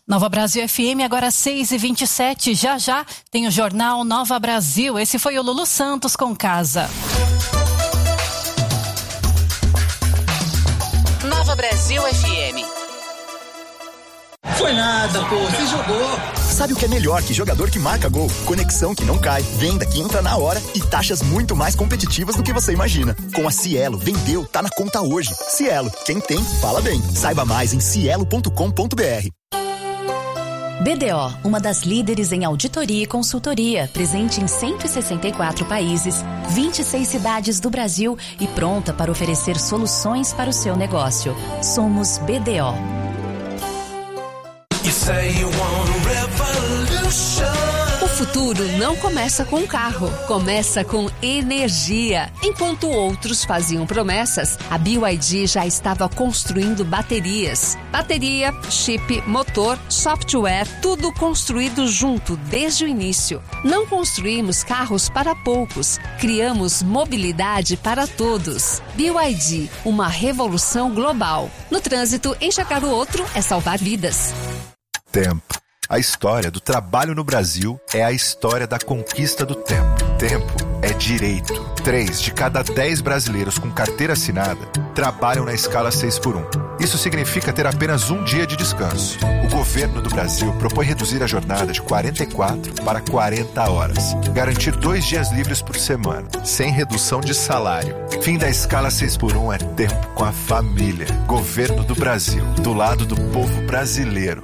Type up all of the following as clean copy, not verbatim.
Nova Brasil FM, agora 6h27, já tem o Jornal Nova Brasil. Esse foi o Lulu Santos com Casa. Nova Brasil FM. Foi nada, pô, você jogou. Sabe o que é melhor que jogador que marca gol? Conexão que não cai, venda que entra na hora e taxas muito mais competitivas do que você imagina. Com a Cielo, vendeu, tá na conta hoje. Cielo, quem tem, fala bem. Saiba mais em cielo.com.br. BDO, uma das líderes em auditoria e consultoria, presente em 164 países, 26 cidades do Brasil e pronta para oferecer soluções para o seu negócio. Somos BDO. O futuro não começa com carro, começa com energia. Enquanto outros faziam promessas, a BYD já estava construindo baterias. Bateria, chip, motor, software, tudo construído junto desde o início. Não construímos carros para poucos, criamos mobilidade para todos. BYD, uma revolução global. No trânsito, enxergar o outro é salvar vidas. Tempo. A história do trabalho no Brasil é a história da conquista do tempo. Tempo é direito. 3 de cada 10 brasileiros com carteira assinada trabalham na escala 6x1. Isso significa ter apenas um dia de descanso. O governo do Brasil propõe reduzir a jornada de 44 para 40 horas. Garantir 2 dias livres por semana, sem redução de salário. Fim da escala 6x1 é tempo com a família. Governo do Brasil, do lado do povo brasileiro.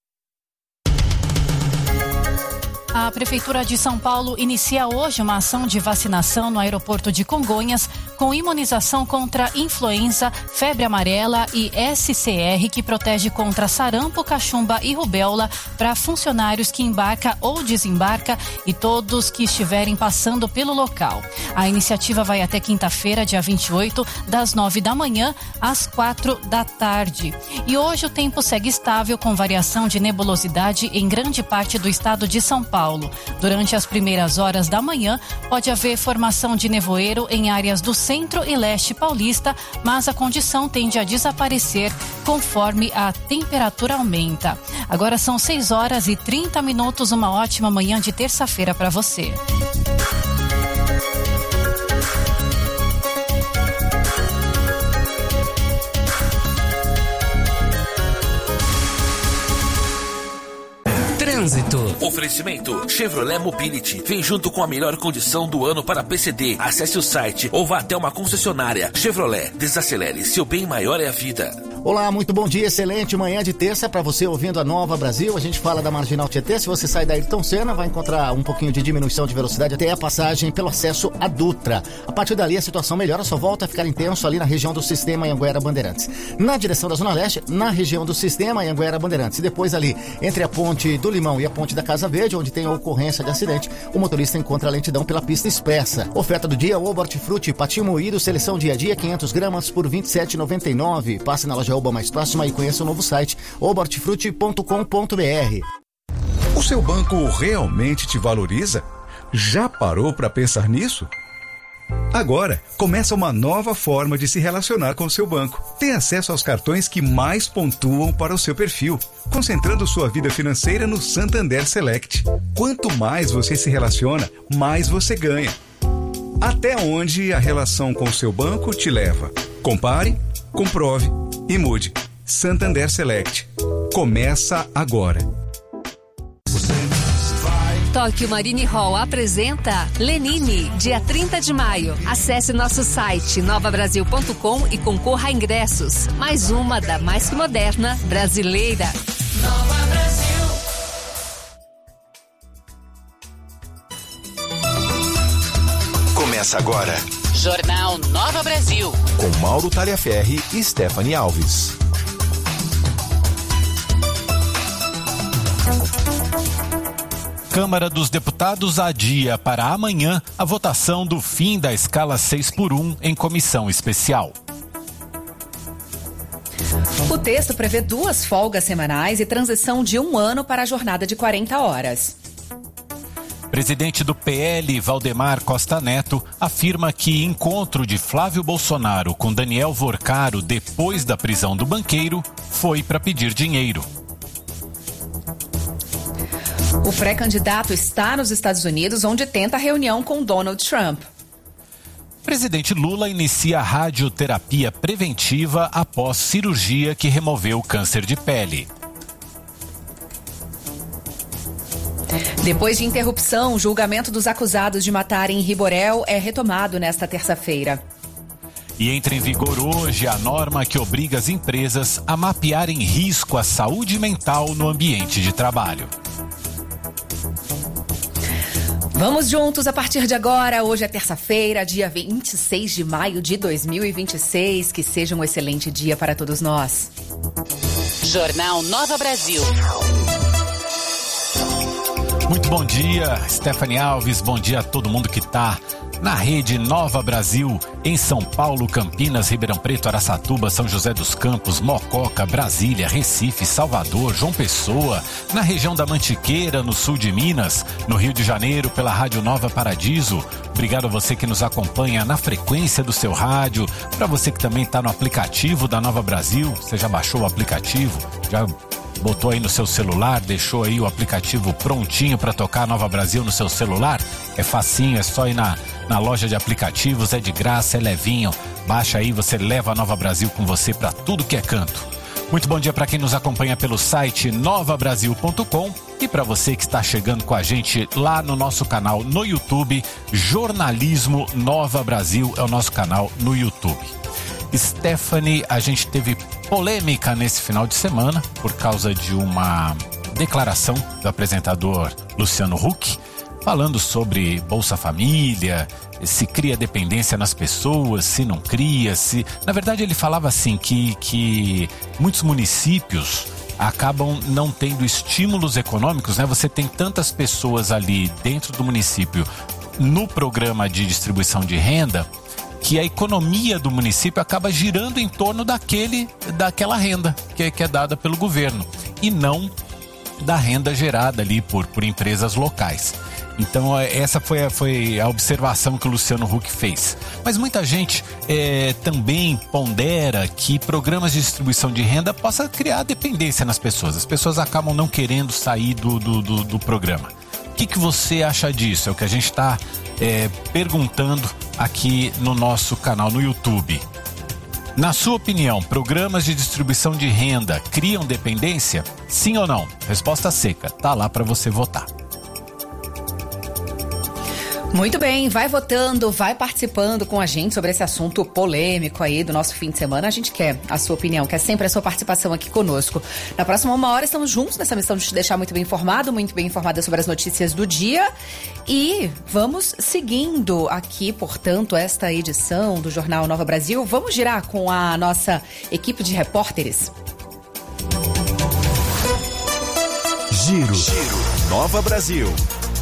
A Prefeitura de São Paulo inicia hoje uma ação de vacinação no aeroporto de Congonhas com imunização contra influenza, febre amarela e SCR, que protege contra sarampo, cachumba e rubéola para funcionários que embarca ou desembarca e todos que estiverem passando pelo local. A iniciativa vai até quinta-feira, dia 28, das 9 da manhã às 4 da tarde. E hoje o tempo segue estável com variação de nebulosidade em grande parte do estado de São Paulo. Durante as primeiras horas da manhã, pode haver formação de nevoeiro em áreas do centro e leste paulista, mas a condição tende a desaparecer conforme a temperatura aumenta. Agora são 6h30, uma ótima manhã de terça-feira para você. Trânsito. Oferecimento Chevrolet Mobility. Vem junto com a melhor condição do ano para PCD. Acesse o site ou vá até uma concessionária. Chevrolet, desacelere. Seu bem maior é a vida. Olá, muito bom dia, excelente manhã de terça para você ouvindo a Nova Brasil. A gente fala da Marginal Tietê. Se você sai da Ayrton Senna, vai encontrar um pouquinho de diminuição de velocidade até a passagem pelo acesso à Dutra. A partir dali a situação melhora, só volta a ficar intenso ali na região do Sistema Anhanguera Bandeirantes. Na direção da Zona Leste, na região do Sistema Anhanguera Bandeirantes. E depois ali, entre a Ponte do Limão e a Ponte da Casa Verde, onde tem a ocorrência de acidente, o motorista encontra a lentidão pela pista expressa. Oferta do dia, Oba Hortifruti, patinho moído, seleção dia a dia, 500 gramas por R$ 27,99. Passe na loja Oba mais próxima e conheça o novo site, obartifruti.com.br. O seu banco realmente te valoriza? Já parou para pensar nisso? Agora, começa uma nova forma de se relacionar com o seu banco. Tem acesso aos cartões que mais pontuam para o seu perfil, concentrando sua vida financeira no Santander Select. Quanto mais você se relaciona, mais você ganha. Até onde a relação com o seu banco te leva? Compare, comprove e mude. Santander Select. Começa agora. Tóquio Marine Hall apresenta Lenine, dia 30 de maio. Acesse nosso site novabrasil.com e concorra a ingressos. Mais uma da mais que moderna brasileira. Nova Brasil. Começa agora. Jornal Nova Brasil. Com Mauro Taliaferri e Stephanie Alves. Câmara dos Deputados adia para amanhã a votação do fim da escala 6x1 em comissão especial. O texto prevê 2 folgas semanais e transição de 1 ano para a jornada de 40 horas. Presidente do PL, Valdemar Costa Neto, afirma que encontro de Flávio Bolsonaro com Daniel Vorcaro depois da prisão do banqueiro foi para pedir dinheiro. O pré-candidato está nos Estados Unidos, onde tenta reunião com Donald Trump. O presidente Lula inicia radioterapia preventiva após cirurgia que removeu o câncer de pele. Depois de interrupção, o julgamento dos acusados de matarem Riborel é retomado nesta terça-feira. E entra em vigor hoje a norma que obriga as empresas a mapearem risco à saúde mental no ambiente de trabalho. Vamos juntos a partir de agora. Hoje é terça-feira, dia 26 de maio de 2026. Que seja um excelente dia para todos nós. Jornal Nova Brasil. Muito bom dia, Stephanie Alves. Bom dia a todo mundo que está na rede Nova Brasil, em São Paulo, Campinas, Ribeirão Preto, Araçatuba, São José dos Campos, Mococa, Brasília, Recife, Salvador, João Pessoa, na região da Mantiqueira, no sul de Minas, no Rio de Janeiro, pela Rádio Nova Paradiso. Obrigado a você que nos acompanha na frequência do seu rádio, para você que também está no aplicativo da Nova Brasil. Você já baixou o aplicativo? Já botou aí no seu celular, deixou aí o aplicativo prontinho para tocar Nova Brasil no seu celular? É facinho, é só ir na loja de aplicativos, é de graça, é levinho. Baixa aí, você leva a Nova Brasil com você para tudo que é canto. Muito bom dia para quem nos acompanha pelo site novabrasil.com e para você que está chegando com a gente lá no nosso canal no YouTube. Jornalismo Nova Brasil é o nosso canal no YouTube. Stephanie, a gente teve polêmica nesse final de semana por causa de uma declaração do apresentador Luciano Huck, falando sobre Bolsa Família, se cria dependência nas pessoas, se não cria, se... Na verdade, ele falava assim que muitos municípios acabam não tendo estímulos econômicos, né? Você tem tantas pessoas ali dentro do município no programa de distribuição de renda que a economia do município acaba girando em torno daquela renda que é dada pelo governo e não da renda gerada ali por empresas locais. Então essa foi a observação que o Luciano Huck fez. Mas muita gente também pondera que programas de distribuição de renda possa criar dependência nas pessoas. As pessoas acabam não querendo sair do programa. O que você acha disso? É o que a gente está perguntando aqui no nosso canal no YouTube. Na sua opinião, programas de distribuição de renda criam dependência? Sim ou não? Resposta seca. Tá lá para você votar. Muito bem, vai votando, vai participando com a gente sobre esse assunto polêmico aí do nosso fim de semana. A gente quer a sua opinião, quer sempre a sua participação aqui conosco. Na próxima 1 hora estamos juntos nessa missão de te deixar muito bem informado, muito bem informada sobre as notícias do dia. E vamos seguindo aqui, portanto, esta edição do Jornal Nova Brasil. Vamos girar com a nossa equipe de repórteres. Giro Nova Brasil.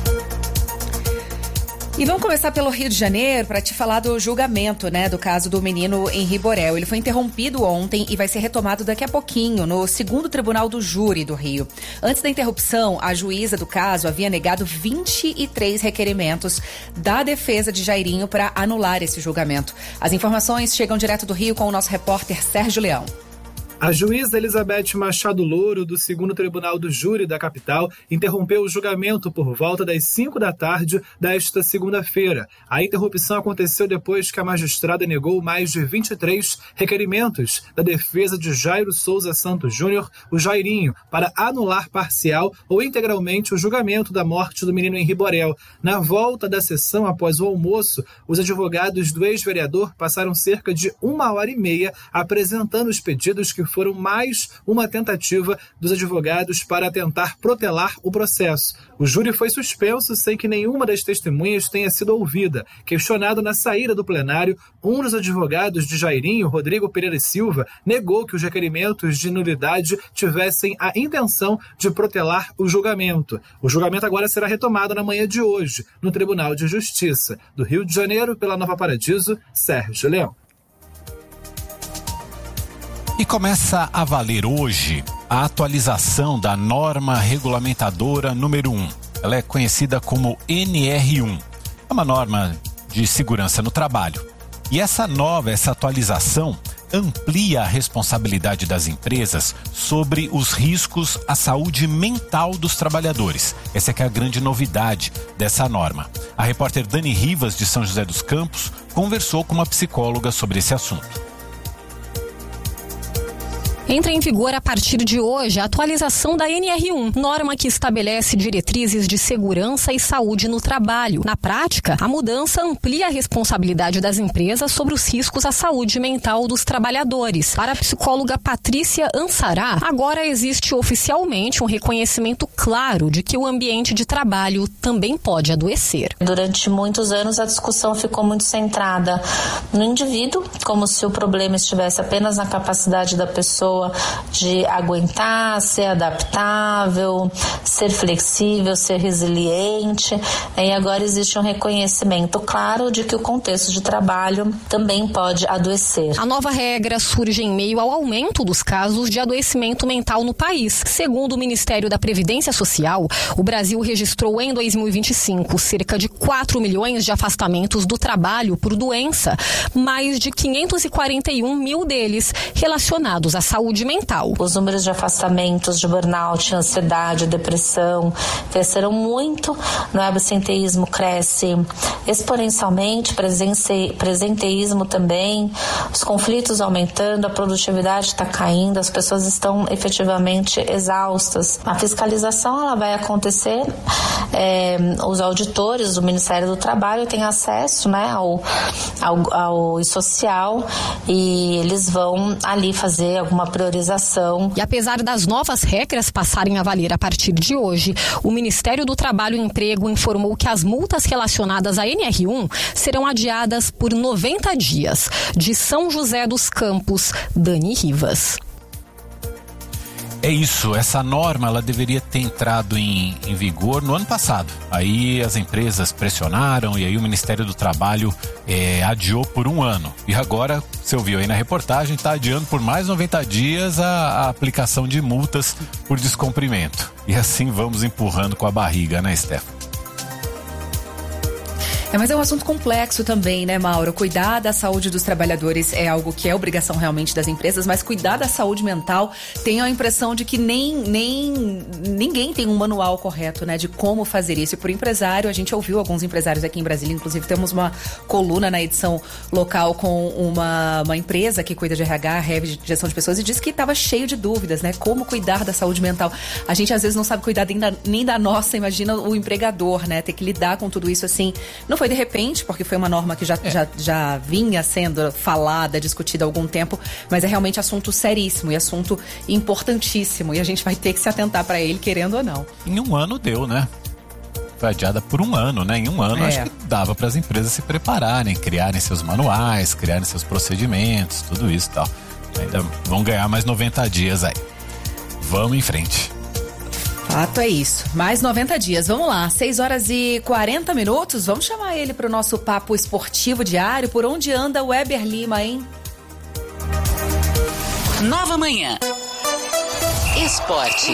E vamos começar pelo Rio de Janeiro para te falar do julgamento, do caso do menino Henri Borel. Ele foi interrompido ontem e vai ser retomado daqui a pouquinho no 2º Tribunal do Júri do Rio. Antes da interrupção, a juíza do caso havia negado 23 requerimentos da defesa de Jairinho para anular esse julgamento. As informações chegam direto do Rio com o nosso repórter Sérgio Leão. A juíza Elizabeth Machado Louro, do 2º Tribunal do Júri da capital, interrompeu o julgamento por volta das 5 da tarde desta segunda-feira. A interrupção aconteceu depois que a magistrada negou mais de 23 requerimentos da defesa de Jairo Souza Santos Júnior, o Jairinho, para anular parcial ou integralmente o julgamento da morte do menino Henri Borel. Na volta da sessão, após o almoço, os advogados do ex-vereador passaram cerca de 1h30 apresentando os pedidos que foram mais uma tentativa dos advogados para tentar protelar o processo. O júri foi suspenso sem que nenhuma das testemunhas tenha sido ouvida. Questionado na saída do plenário, um dos advogados de Jairinho, Rodrigo Pereira Silva, negou que os requerimentos de nulidade tivessem a intenção de protelar o julgamento. O julgamento agora será retomado na manhã de hoje, no Tribunal de Justiça. Do Rio de Janeiro, pela Nova Paradiso, Sérgio Leão. E começa a valer hoje a atualização da norma regulamentadora número 1. Ela é conhecida como NR1. É uma norma de segurança no trabalho. E essa atualização amplia a responsabilidade das empresas sobre os riscos à saúde mental dos trabalhadores. Essa é que é a grande novidade dessa norma. A repórter Dani Rivas, de São José dos Campos, conversou com uma psicóloga sobre esse assunto. Entra em vigor a partir de hoje a atualização da NR1, norma que estabelece diretrizes de segurança e saúde no trabalho. Na prática, a mudança amplia a responsabilidade das empresas sobre os riscos à saúde mental dos trabalhadores. Para a psicóloga Patrícia Ansará, agora existe oficialmente um reconhecimento claro de que o ambiente de trabalho também pode adoecer. Durante muitos anos a discussão ficou muito centrada no indivíduo, como se o problema estivesse apenas na capacidade da pessoa de aguentar, ser adaptável, ser flexível, ser resiliente. E agora existe um reconhecimento claro de que o contexto de trabalho também pode adoecer. A nova regra surge em meio ao aumento dos casos de adoecimento mental no país. Segundo o Ministério da Previdência Social, o Brasil registrou em 2025 cerca de 4 milhões de afastamentos do trabalho por doença, mais de 541 mil deles relacionados à saúde mental. Os números de afastamentos, de burnout, ansiedade, depressão cresceram muito, o absenteísmo cresce exponencialmente, presenteísmo também, os conflitos aumentando, a produtividade está caindo, as pessoas estão efetivamente exaustas. A fiscalização ela vai acontecer, os auditores do Ministério do Trabalho têm acesso, né, ao social, e eles vão ali fazer alguma priorização. E apesar das novas regras passarem a valer a partir de hoje, o Ministério do Trabalho e Emprego informou que as multas relacionadas à NR1 serão adiadas por 90 dias. De São José dos Campos, Dani Rivas. É isso, essa norma ela deveria ter entrado em vigor no ano passado. Aí as empresas pressionaram e aí o Ministério do Trabalho adiou por um ano. E agora, você ouviu aí na reportagem, está adiando por mais 90 dias a aplicação de multas por descumprimento. E assim vamos empurrando com a barriga, né, Stefan? Mas é um assunto complexo também, né, Mauro? Cuidar da saúde dos trabalhadores é algo que é obrigação realmente das empresas, mas cuidar da saúde mental, tenho a impressão de que ninguém tem um manual correto, né, de como fazer isso. E por empresário, a gente ouviu alguns empresários aqui em Brasília, inclusive temos uma coluna na edição local com uma empresa que cuida de RH, de gestão de pessoas, e disse que estava cheio de dúvidas, né, como cuidar da saúde mental. A gente às vezes não sabe cuidar nem da nossa, imagina o empregador, né, ter que lidar com tudo isso assim. Não foi de repente, porque foi uma norma que já vinha sendo falada, discutida há algum tempo, mas é realmente assunto seríssimo e assunto importantíssimo, e a gente vai ter que se atentar para ele, querendo ou não. Em um ano deu, né? Foi adiada por um ano, né? Em um ano acho que dava para as empresas se prepararem, criarem seus manuais, criarem seus procedimentos, tudo isso e tal. Ainda vão ganhar mais 90 dias aí. Vamos em frente. Fato é isso. Mais 90 dias. Vamos lá. 6h40. Vamos chamar ele para o nosso papo esportivo diário. Por onde anda o Weber Lima, hein? Nova Manhã. Esporte.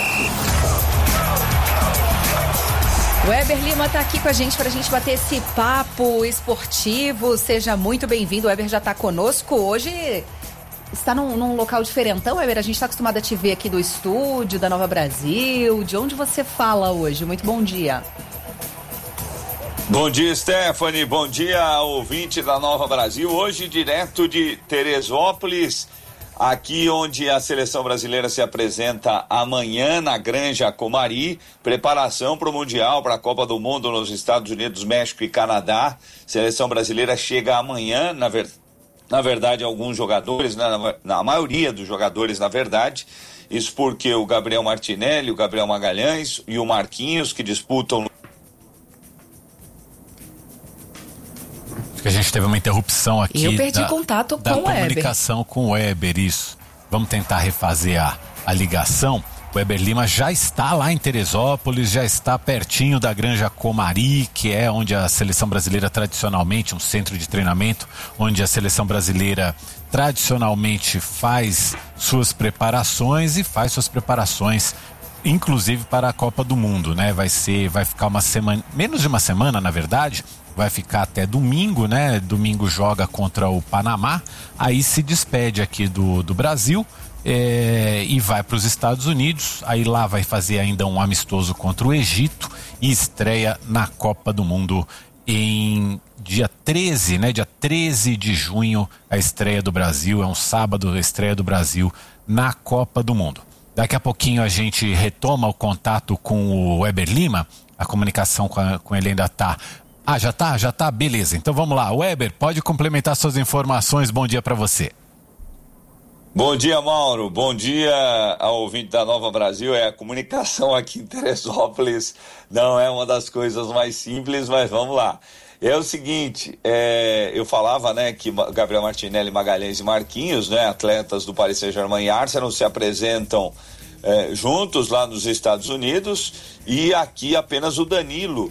O Weber Lima está aqui com a gente para a gente bater esse papo esportivo. Seja muito bem-vindo. O Weber já está conosco hoje. Está num local diferentão, Weber? A gente está acostumado a te ver aqui do estúdio, da Nova Brasil. De onde você fala hoje? Muito bom dia. Bom dia, Stephanie. Bom dia, ouvinte da Nova Brasil. Hoje, direto de Teresópolis, aqui onde a seleção brasileira se apresenta amanhã na Granja Comari. Preparação para o Mundial, para a Copa do Mundo nos Estados Unidos, México e Canadá. Seleção brasileira chega amanhã, na verdade, alguns jogadores, na maioria dos jogadores, na verdade. Isso porque o Gabriel Martinelli, o Gabriel Magalhães e o Marquinhos, que disputam. Acho que a gente teve uma interrupção aqui. Eu perdi contato com o Weber. Da comunicação com o Weber, isso. Vamos tentar refazer a ligação. O Weber Lima já está lá em Teresópolis, já está pertinho da Granja Comari, que é onde a seleção brasileira tradicionalmente, um centro de treinamento, onde a seleção brasileira tradicionalmente faz suas preparações inclusive para a Copa do Mundo, né? Vai ficar uma semana, menos de uma semana, na verdade. Vai ficar até domingo, né? Domingo joga contra o Panamá, aí se despede aqui do Brasil e vai para os Estados Unidos. Aí lá vai fazer ainda um amistoso contra o Egito e estreia na Copa do Mundo em dia 13, né? Dia 13 de junho, a estreia do Brasil, é um sábado, a estreia do Brasil na Copa do Mundo. Daqui a pouquinho a gente retoma o contato com o Weber Lima, a comunicação com ele ainda está... Já tá, beleza. Então vamos lá, Weber, pode complementar suas informações, bom dia para você. Bom dia, Mauro, bom dia ao ouvinte da Nova Brasil. A comunicação aqui em Teresópolis não é uma das coisas mais simples, mas vamos lá. É o seguinte, eu falava, né, que Gabriel Martinelli, Magalhães e Marquinhos, né, atletas do Paris Saint-Germain e Arsenal, se apresentam juntos lá nos Estados Unidos, e aqui apenas o Danilo,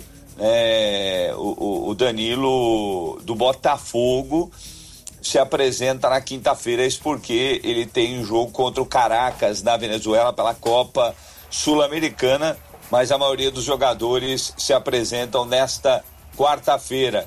o Danilo do Botafogo se apresenta na quinta-feira, isso porque ele tem um jogo contra o Caracas na Venezuela pela Copa Sul-Americana, mas a maioria dos jogadores se apresentam nesta quarta-feira.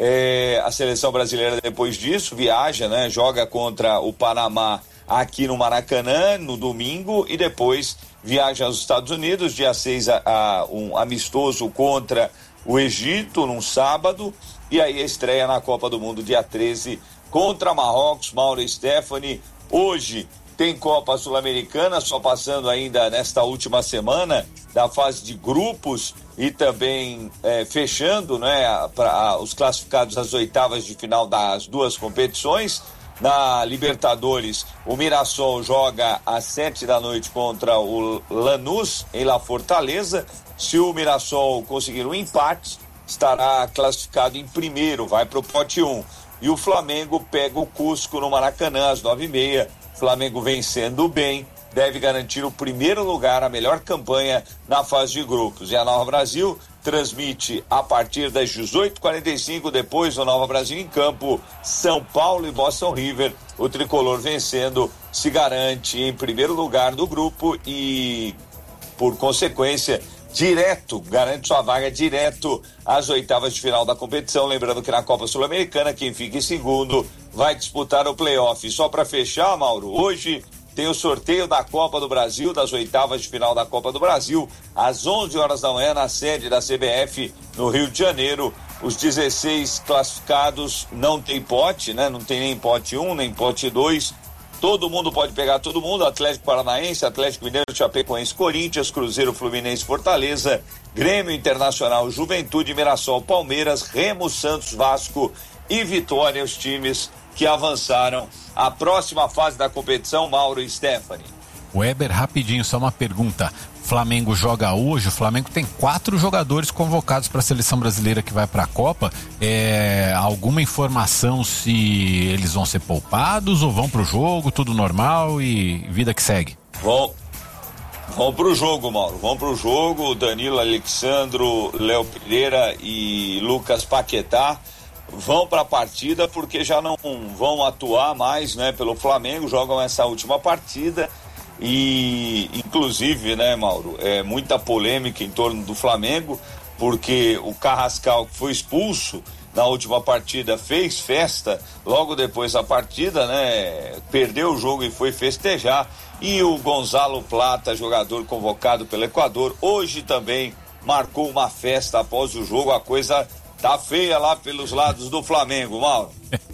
A seleção brasileira depois disso viaja, né, joga contra o Panamá aqui no Maracanã no domingo e depois viaja aos Estados Unidos, dia 6 um amistoso contra o Egito num sábado, e aí a estreia na Copa do Mundo dia 13 contra Marrocos. Mauro e Stephanie, hoje tem Copa Sul-Americana, só passando ainda nesta última semana da fase de grupos e também fechando, né, os classificados às oitavas de final das duas competições. Na Libertadores, o Mirassol joga às 7h contra o Lanús em La Fortaleza. Se o Mirassol conseguir um empate, estará classificado em primeiro, vai para o pote 1. E o Flamengo pega o Cusco no Maracanã às 9h30. Flamengo vencendo bem, deve garantir o primeiro lugar, a melhor campanha na fase de grupos. E a Nova Brasil transmite a partir das 18h45, depois do Nova Brasil em campo, São Paulo e Boston River. O tricolor vencendo se garante em primeiro lugar do grupo e, por consequência, garante sua vaga direto às oitavas de final da competição. Lembrando que na Copa Sul-Americana, quem fica em segundo vai disputar o playoff. Só para fechar, Mauro, hoje tem o sorteio da Copa do Brasil, das oitavas de final da Copa do Brasil, às 11h na sede da CBF, no Rio de Janeiro. Os 16 classificados não tem pote, né? Não tem nem pote 1, nem pote 2. Todo mundo pode pegar todo mundo: Atlético Paranaense, Atlético Mineiro, Chapecoense, Corinthians, Cruzeiro, Fluminense, Fortaleza, Grêmio, Internacional, Juventude, Mirassol, Palmeiras, Remo, Santos, Vasco e Vitória, os times que avançaram à próxima fase da competição. Mauro e Stephanie. Weber, rapidinho, só uma pergunta. Flamengo joga hoje, o Flamengo tem 4 jogadores convocados para a seleção brasileira que vai para a Copa. Alguma informação se eles vão ser poupados ou vão para o jogo, tudo normal e vida que segue? Vão para o jogo, Mauro, vão para o jogo. Danilo, Alexandro, Léo Pereira e Lucas Paquetá vão para a partida porque já não vão atuar mais, né, pelo Flamengo, jogam essa última partida. E inclusive, né, Mauro, muita polêmica em torno do Flamengo, porque o Carrascal, que foi expulso na última partida, fez festa logo depois da partida, né, perdeu o jogo e foi festejar. E o Gonzalo Plata, jogador convocado pelo Equador, hoje também marcou uma festa após o jogo. A coisa tá feia lá pelos lados do Flamengo, Mauro.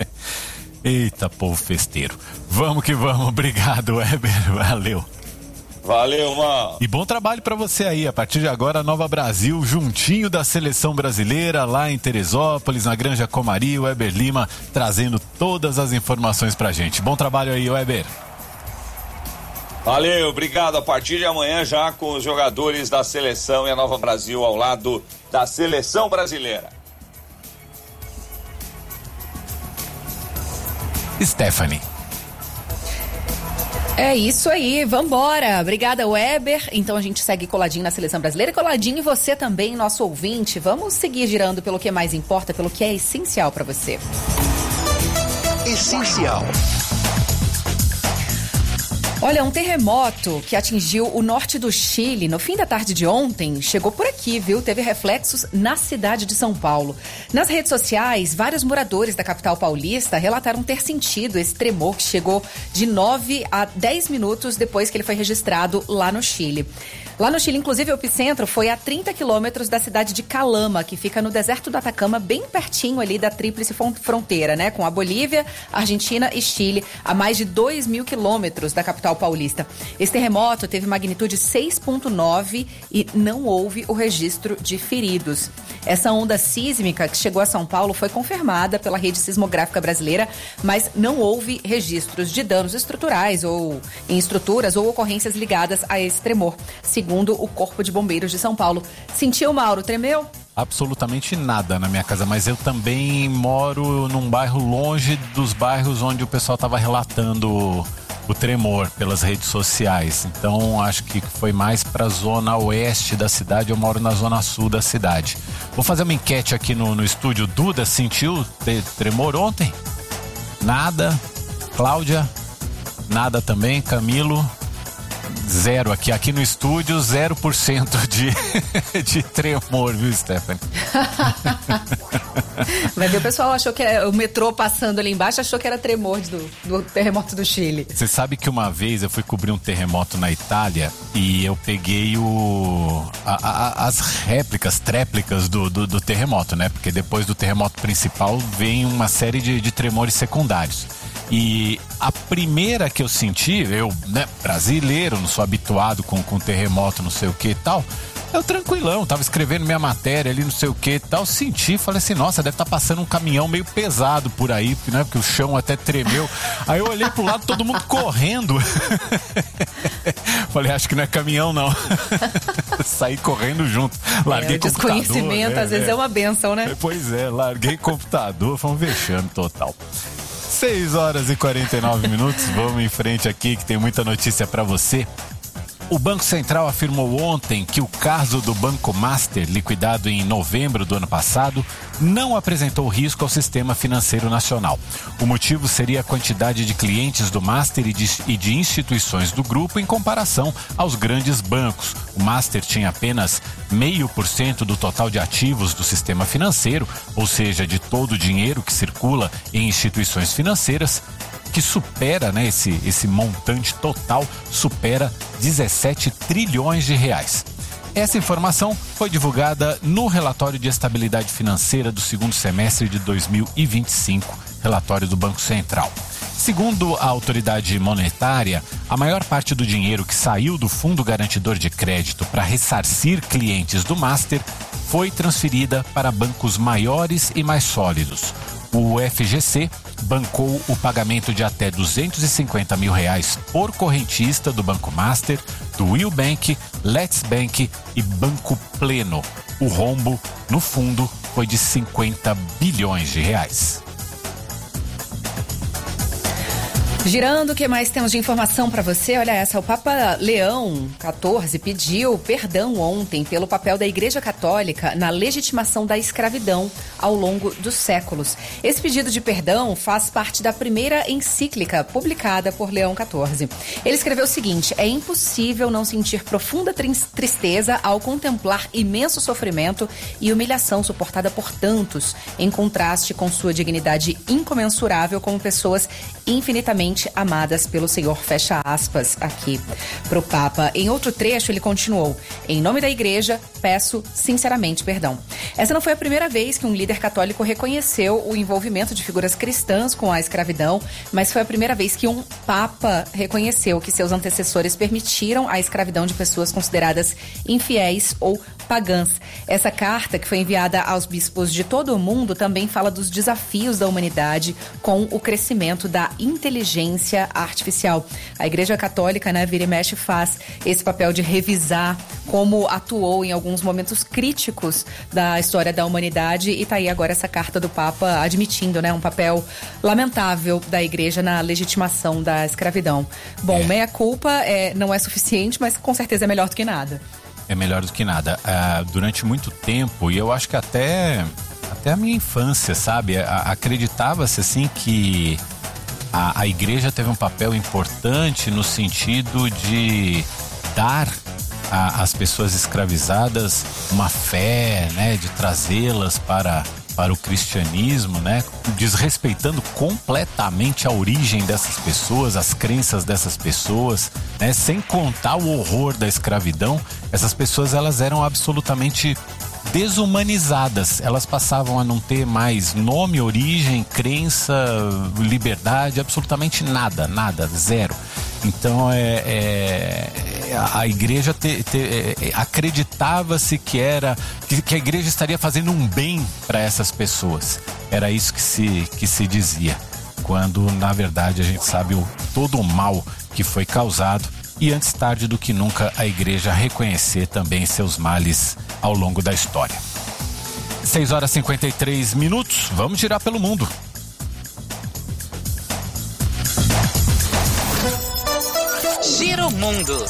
Eita, povo festeiro. Vamos que vamos. Obrigado, Weber. Valeu. Valeu, mano. E bom trabalho pra você aí. A partir de agora, Nova Brasil, juntinho da seleção brasileira, lá em Teresópolis, na Granja Comari. O Weber Lima trazendo todas as informações pra gente. Bom trabalho aí, Weber. Valeu, obrigado. A partir de amanhã, já com os jogadores da seleção e a Nova Brasil ao lado da seleção brasileira. Stephanie. É isso aí, vambora. Obrigada, Weber. Então a gente segue coladinho na seleção brasileira e coladinho em você também, nosso ouvinte. Vamos seguir girando pelo que mais importa, pelo que é essencial para você. Essencial. Olha, um terremoto que atingiu o norte do Chile no fim da tarde de ontem chegou por aqui, viu? Teve reflexos na cidade de São Paulo. Nas redes sociais, vários moradores da capital paulista relataram ter sentido esse tremor que chegou de 9 a 10 minutos depois que ele foi registrado lá no Chile. Lá no Chile, inclusive, o epicentro foi a 30 quilômetros da cidade de Calama, que fica no deserto do Atacama, bem pertinho ali da tríplice fronteira, né? Com a Bolívia, Argentina e Chile, a mais de 2.000 quilômetros da capital paulista. Esse terremoto teve magnitude 6,9 e não houve o registro de feridos. Essa onda sísmica que chegou a São Paulo foi confirmada pela rede sismográfica brasileira, mas não houve registros de danos estruturais ou em estruturas ou ocorrências ligadas a esse tremor, segundo o Corpo de Bombeiros de São Paulo. Sentiu, Mauro? Tremeu? Absolutamente nada na minha casa, mas eu também moro num bairro longe dos bairros onde o pessoal estava relatando o tremor pelas redes sociais. Então acho que foi mais para a zona oeste da cidade. Eu moro na zona sul da cidade. Vou fazer uma enquete aqui no estúdio. Duda, sentiu tremor ontem? Nada. Cláudia? Nada também. Camilo? Zero aqui no estúdio, 0% de tremor, viu, Stephanie? Vai ver, o pessoal achou que era o metrô passando ali embaixo, achou que era tremor do terremoto do Chile. Você sabe que uma vez eu fui cobrir um terremoto na Itália e eu peguei as tréplicas do terremoto, né? Porque depois do terremoto principal vem uma série de tremores secundários. E a primeira que eu senti, eu, né, brasileiro, não sou habituado com terremoto, não sei o que e tal, eu tranquilão, tava escrevendo minha matéria ali, não sei o que e tal, senti, falei assim, nossa, deve estar passando um caminhão meio pesado por aí, né, porque o chão até tremeu. Aí eu olhei pro lado, todo mundo correndo. Falei, acho que não é caminhão, não. Saí correndo junto. Larguei computador. Desconhecimento, às vezes é uma benção, né? Pois é, larguei computador, foi um vexame total. 6h49, vamos em frente aqui que tem muita notícia para você. O Banco Central afirmou ontem que o caso do Banco Master, liquidado em novembro do ano passado, não apresentou risco ao sistema financeiro nacional. O motivo seria a quantidade de clientes do Master e de instituições do grupo em comparação aos grandes bancos. O Master tinha apenas 0,5% do total de ativos do sistema financeiro, ou seja, de todo o dinheiro que circula em instituições financeiras, que supera, né, esse montante total, supera 17 trilhões de reais. Essa informação foi divulgada no relatório de estabilidade financeira do segundo semestre de 2025, relatório do Banco Central. Segundo a autoridade monetária, a maior parte do dinheiro que saiu do Fundo Garantidor de Crédito para ressarcir clientes do Master foi transferida para bancos maiores e mais sólidos. O FGC bancou o pagamento de até R$250 mil por correntista do Banco Master, do Will Bank, Let's Bank e Banco Pleno. O rombo no fundo foi de 50 bilhões de reais. Girando, o que mais temos de informação para você? Olha essa, o Papa Leão XIV pediu perdão ontem pelo papel da Igreja Católica na legitimação da escravidão ao longo dos séculos. Esse pedido de perdão faz parte da primeira encíclica publicada por Leão XIV. Ele escreveu o seguinte: é impossível não sentir profunda tristeza ao contemplar imenso sofrimento e humilhação suportada por tantos, em contraste com sua dignidade incomensurável como pessoas infinitamente amadas pelo Senhor, fecha aspas aqui pro Papa. Em outro trecho ele continuou: em nome da Igreja, peço sinceramente perdão. Essa não foi a primeira vez que um líder católico reconheceu o envolvimento de figuras cristãs com a escravidão, mas foi a primeira vez que um Papa reconheceu que seus antecessores permitiram a escravidão de pessoas consideradas infiéis ou pagãs. Essa carta, que foi enviada aos bispos de todo o mundo, também fala dos desafios da humanidade com o crescimento da inteligência artificial. A Igreja Católica, né, vira e mexe, faz esse papel de revisar como atuou em alguns momentos críticos da história da humanidade, e tá aí agora essa carta do Papa admitindo, né, um papel lamentável da Igreja na legitimação da escravidão. Bom, meia culpa não é suficiente, mas com certeza é melhor do que nada. É melhor do que nada. Durante muito tempo, e eu acho que até a minha infância, sabe? Acreditava-se assim que a igreja teve um papel importante no sentido de dar às pessoas escravizadas uma fé, né, de trazê-las para o cristianismo, né, desrespeitando completamente a origem dessas pessoas, as crenças dessas pessoas, né, sem contar o horror da escravidão. Essas pessoas, elas eram absolutamente desumanizadas, elas passavam a não ter mais nome, origem, crença, liberdade, absolutamente nada, zero. Então a igreja acreditava-se que a igreja estaria fazendo um bem para essas pessoas. Era isso que se dizia, quando na verdade a gente sabe todo o mal que foi causado, e antes tarde do que nunca a igreja reconhecer também seus males ao longo da história. 6h53, vamos girar pelo mundo. Giro Mundo.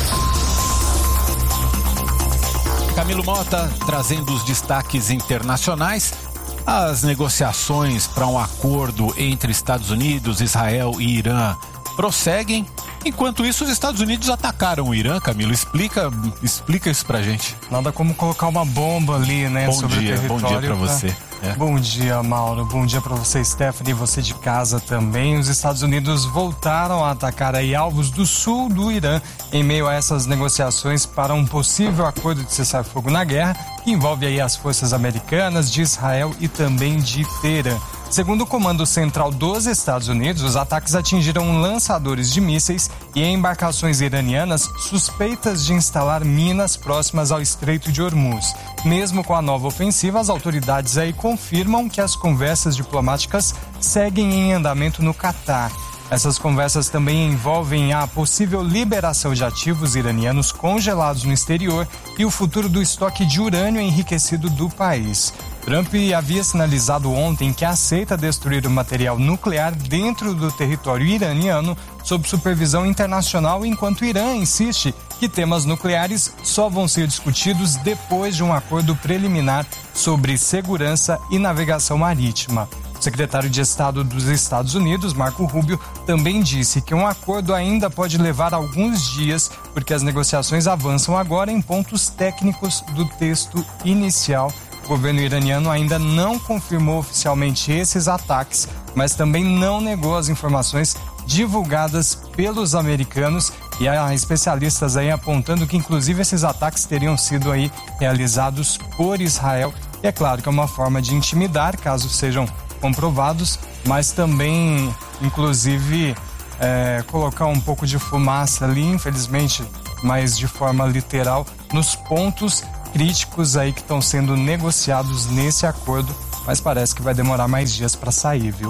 Camilo Mota trazendo os destaques internacionais. As negociações para um acordo entre Estados Unidos, Israel e Irã prosseguem. Enquanto isso, os Estados Unidos atacaram o Irã. Camilo, explica isso pra gente. Nada como colocar uma bomba ali, né, sobre o território. Bom dia pra você. Bom dia, Mauro. Bom dia pra você, Stephanie, e você de casa também. Os Estados Unidos voltaram a atacar aí alvos do sul do Irã em meio a essas negociações para um possível acordo de cessar-fogo na guerra, que envolve aí as forças americanas, de Israel e também de Teherã. Segundo o Comando Central dos Estados Unidos, os ataques atingiram lançadores de mísseis e embarcações iranianas suspeitas de instalar minas próximas ao Estreito de Hormuz. Mesmo com a nova ofensiva, as autoridades aí confirmam que as conversas diplomáticas seguem em andamento no Catar. Essas conversas também envolvem a possível liberação de ativos iranianos congelados no exterior e o futuro do estoque de urânio enriquecido do país. Trump havia sinalizado ontem que aceita destruir o material nuclear dentro do território iraniano sob supervisão internacional, enquanto o Irã insiste que temas nucleares só vão ser discutidos depois de um acordo preliminar sobre segurança e navegação marítima. O secretário de Estado dos Estados Unidos, Marco Rubio, também disse que um acordo ainda pode levar alguns dias, porque as negociações avançam agora em pontos técnicos do texto inicial. O governo iraniano ainda não confirmou oficialmente esses ataques, mas também não negou as informações divulgadas pelos americanos, e há especialistas aí apontando que inclusive esses ataques teriam sido aí realizados por Israel. E é claro que é uma forma de intimidar, caso sejam comprovados, mas também inclusive colocar um pouco de fumaça ali, infelizmente, mas de forma literal, nos pontos críticos aí que estão sendo negociados nesse acordo, mas parece que vai demorar mais dias para sair, viu?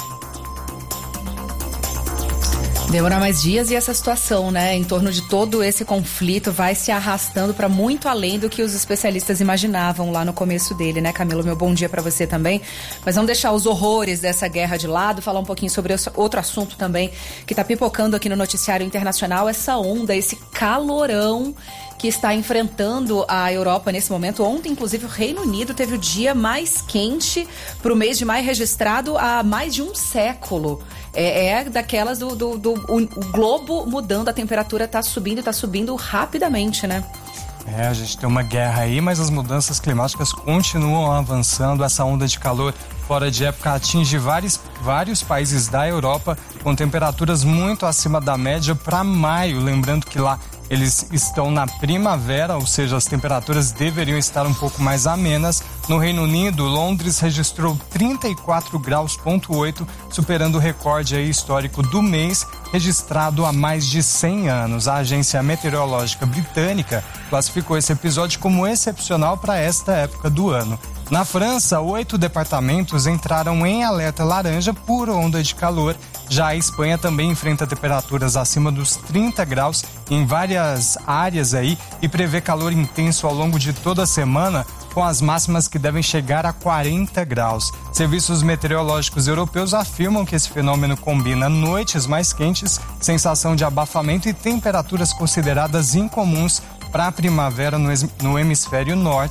Demorar mais dias, e essa situação, né, em torno de todo esse conflito vai se arrastando para muito além do que os especialistas imaginavam lá no começo dele, né, Camilo? Meu bom dia para você também. Mas vamos deixar os horrores dessa guerra de lado, falar um pouquinho sobre outro assunto também que está pipocando aqui no noticiário internacional, essa onda, esse calorão que está enfrentando a Europa nesse momento. Ontem, inclusive, o Reino Unido teve o dia mais quente para o mês de maio registrado há mais de um século. É daquelas o globo mudando, a temperatura está subindo rapidamente, né? A gente tem uma guerra aí, mas as mudanças climáticas continuam avançando. Essa onda de calor fora de época atinge vários países da Europa com temperaturas muito acima da média para maio. Lembrando que lá eles estão na primavera, ou seja, as temperaturas deveriam estar um pouco mais amenas. No Reino Unido, Londres registrou 34,8 graus, superando o recorde aí histórico do mês, registrado há mais de 100 anos. A agência meteorológica britânica classificou esse episódio como excepcional para esta época do ano. Na França, 8 departamentos entraram em alerta laranja por onda de calor. Já a Espanha também enfrenta temperaturas acima dos 30 graus em várias áreas aí e prevê calor intenso ao longo de toda a semana, com as máximas que devem chegar a 40 graus. Serviços meteorológicos europeus afirmam que esse fenômeno combina noites mais quentes, sensação de abafamento e temperaturas consideradas incomuns para a primavera no hemisfério norte.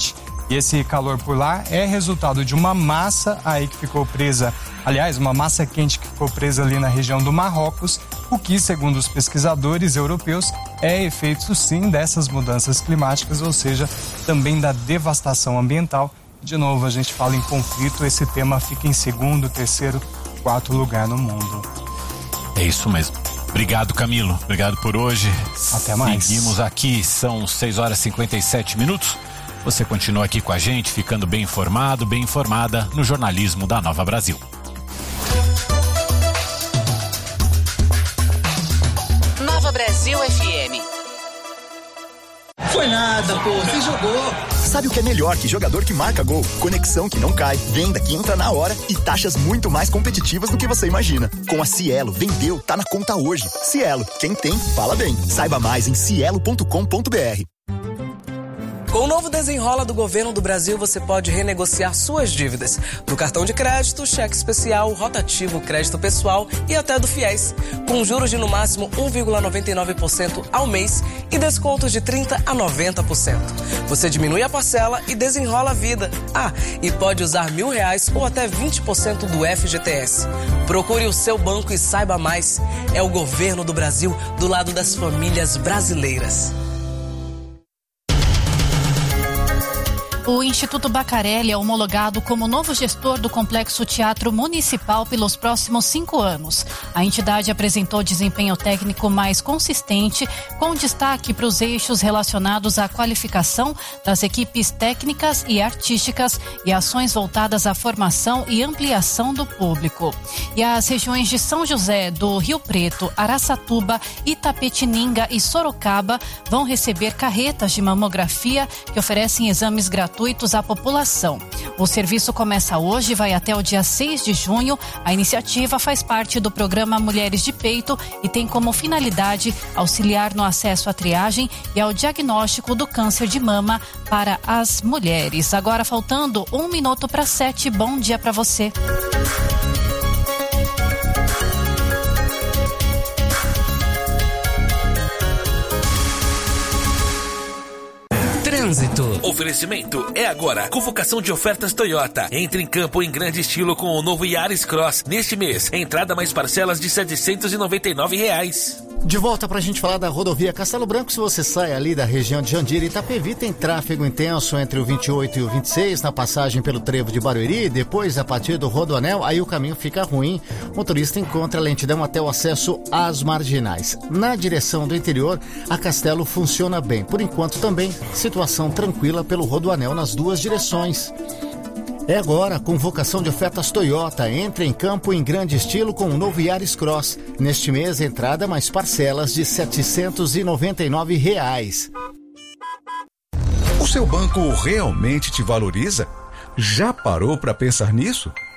E esse calor por lá é resultado de uma massa aí que ficou presa, aliás, uma massa quente que ficou presa ali na região do Marrocos, o que, segundo os pesquisadores europeus, é efeito sim dessas mudanças climáticas, ou seja, também da devastação ambiental. De novo, a gente fala em conflito, esse tema fica em segundo, terceiro, quarto lugar no mundo. É isso mesmo. Obrigado, Camilo. Obrigado por hoje. Até mais. Seguimos aqui, são 6h57. Você continua aqui com a gente, ficando bem informado, bem informada no jornalismo da Nova Brasil. Nova Brasil FM. Foi nada, pô, você jogou. Sabe o que é melhor que jogador que marca gol? Conexão que não cai, venda que entra na hora e taxas muito mais competitivas do que você imagina. Com a Cielo, vendeu, tá na conta hoje. Cielo, quem tem, fala bem. Saiba mais em cielo.com.br. Com o novo Desenrola do Governo do Brasil, você pode renegociar suas dívidas. Do cartão de crédito, cheque especial, rotativo, crédito pessoal e até do FIES. Com juros de no máximo 1,99% ao mês e descontos de 30% a 90%. Você diminui a parcela e desenrola a vida. Ah, e pode usar R$1.000 ou até 20% do FGTS. Procure o seu banco e saiba mais. É o Governo do Brasil do lado das famílias brasileiras. O Instituto Bacarelli é homologado como novo gestor do Complexo Teatro Municipal pelos próximos 5 anos. A entidade apresentou desempenho técnico mais consistente, com destaque para os eixos relacionados à qualificação das equipes técnicas e artísticas e ações voltadas à formação e ampliação do público. E as regiões de São José, do Rio Preto, Araçatuba, Itapetininga e Sorocaba vão receber carretas de mamografia que oferecem exames gratuitos à população. O serviço começa hoje e vai até o dia 6 de junho. A iniciativa faz parte do programa Mulheres de Peito e tem como finalidade auxiliar no acesso à triagem e ao diagnóstico do câncer de mama para as mulheres. Agora, faltando 1 minuto para 7, bom dia para você. Trânsito. Oferecimento é agora. Convocação de ofertas Toyota. Entre em campo em grande estilo com o novo Yaris Cross. Neste mês, entrada mais parcelas de R$799. De volta pra gente falar da rodovia Castelo Branco. Se você sai ali da região de Jandira e Itapevi, tem tráfego intenso entre o 28 e o 26, na passagem pelo trevo de Barueri. Depois, a partir do Rodoanel, aí o caminho fica ruim. O motorista encontra lentidão até o acesso às marginais. Na direção do interior, a Castelo funciona bem. Por enquanto também, situação tranquila pelo Rodoanel nas duas direções. É agora a convocação de ofertas Toyota. Entre em campo em grande estilo com o novo Yaris Cross. Neste mês, entrada mais parcelas de R$799. O seu banco realmente te valoriza? Já parou para pensar nisso?